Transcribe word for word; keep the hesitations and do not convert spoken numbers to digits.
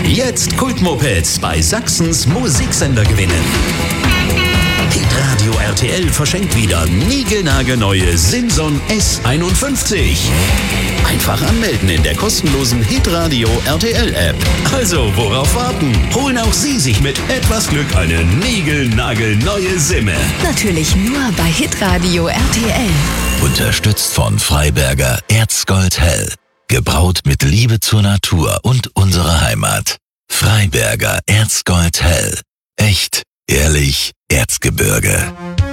Jetzt Kultmopeds bei Sachsens Musiksender gewinnen. Hitradio R T L verschenkt wieder niegelnagelneue Simson S einundfünfzig. Einfach anmelden in der kostenlosen Hitradio R T L App. Also, worauf warten? Holen auch Sie sich mit etwas Glück eine niegelnagelneue Simme. Natürlich nur bei Hitradio R T L. Unterstützt von Freiberger Erzgold Hell. Gebraut mit Liebe zur Natur und unserer Heimat. Freiberger Erzgold Hell. Echt, ehrlich, Erzgebirge.